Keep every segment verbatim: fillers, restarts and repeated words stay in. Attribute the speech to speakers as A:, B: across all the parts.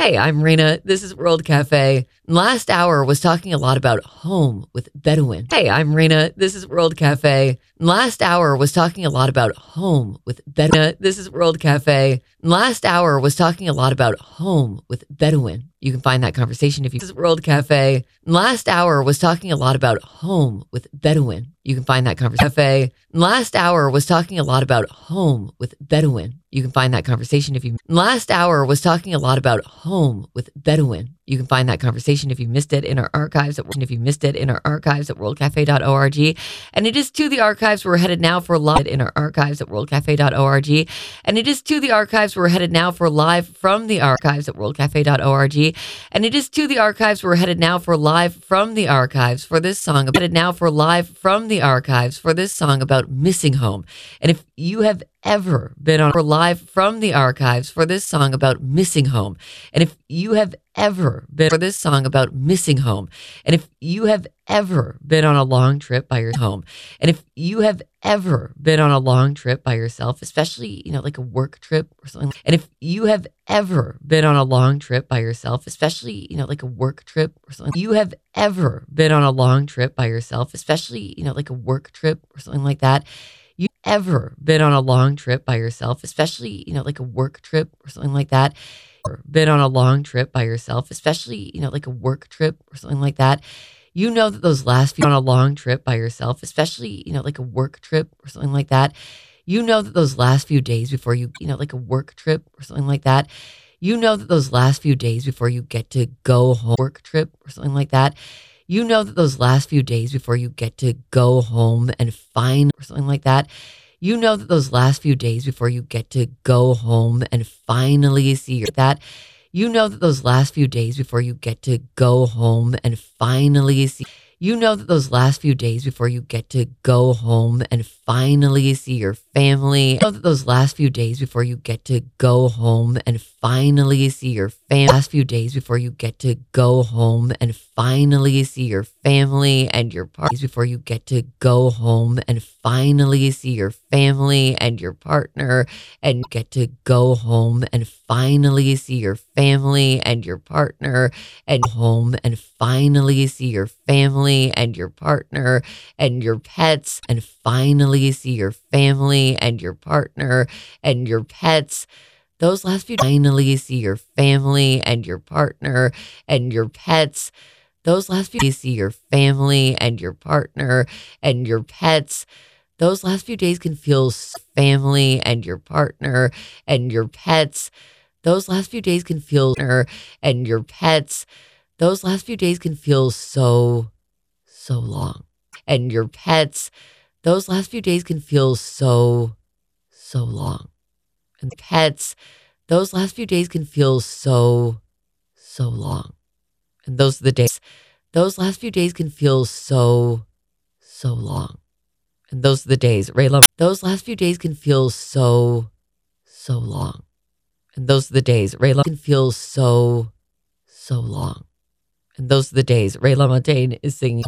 A: Hey, I'm Raina. This is World Cafe. Last hour was talking a lot about home with Bedouin. Hey, I'm Raina. This is World Cafe. Last hour was talking a lot about home with Bedouin. This is World Cafe. Last hour was talking a lot about home with Bedouin. You can find that conversation if you. This is World Cafe. Last hour was talking a lot about home with Bedouin. You can find that conversation. Cafe. Last hour was talking a lot about home with Bedouin. You can find that conversation if you. Last hour was talking a lot about home with Bedouin. You can find that conversation if you missed it in our archives at if you missed it in our archives at world cafe dot org. And it is to the archives we're headed now for live in our archives at world cafe dot org. And it is to the archives we're headed now for live from the archives at world cafe dot org. And it is to the archives we're headed now for live from the archives for this song headed now for live from the archives for this song about missing home. And if you have ever been on for live from the archives for this song about missing home. And if you have ever been for this song about missing home. And if you have ever been on a long trip by your home. And if you have ever been on a long trip by yourself, especially, you know, like a work trip or something. And if you have ever been on a long trip by yourself, especially, you know, like a work trip or something. You have ever been on a long trip by yourself, especially, you know, like a work trip or something like that. You ever been on a long trip by yourself, especially, you know, like a work trip or something like that. Or been on a long trip by yourself, especially, you know, like a work trip or something like that. You know that those last few on a long trip by yourself, especially, you know, like a work trip or something like that. You know that those last few days before you, you know, like a work trip or something like that. You know that those last few days before you get to go home, work trip or something like that. You know that those last few days before you get to go home and find or something like that. You know that those last few days before you get to go home and finally see your, that. You know that those last few days before you get to go home and finally see. You know that those last few days before you get to go home and finally see your family. You know that those last few days before you get to go home and finally see your family. Last few days before you get to go home and finally see your family and your partners. Before you get to go home and finally see your family and your partner. And get to go home and finally see your family and your partner. And home and finally see your family and your partner and your pets. And finally see your family and your partner and your pets. Those last few finally see your family and your partner and your pets. Those last few see your family and your partner and your pets. Those last few days can feel family and your partner and your pets. Those last few days can feel and your pets. Those last few days can feel so, so long. And your pets. Those last few days can feel so, so long. And pets, those last few days can feel so, so long. And those are the days, those last few days can feel so, so long. And those are the days, Rayla, those last few days can feel so, so long. And those are the days, Rayla, can feel so, so long. And those are the days, Ray LaMontagne is singing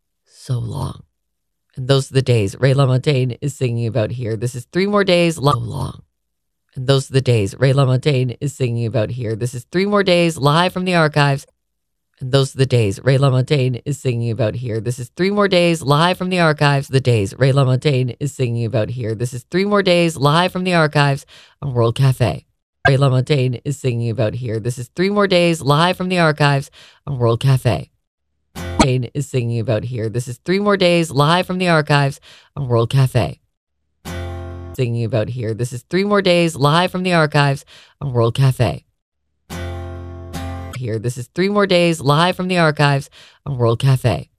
A: so long. And those are the days, Ray LaMontagne is singing about here. This is three more days, so long. And those are the days Ray LaMontagne is singing about here. This is three more days live from the archives. And those are the days Ray LaMontagne is singing about here. This is three more days live from the archives. The days Ray LaMontagne is singing about here. This is three more days live from the archives on World Cafe. Ray LaMontagne is singing about here. This is three more days live from the archives on World Cafe. Jane is singing about here. This is three more days live from the archives on World Cafe. Singing about here. This is three more days live from the archives on World Cafe. Here, this is three more days live from the archives on World Cafe.